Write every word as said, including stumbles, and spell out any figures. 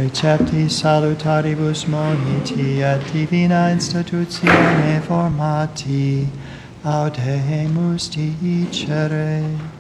Recepti salutaribus moniti et divina institutione formati, audemus dicere.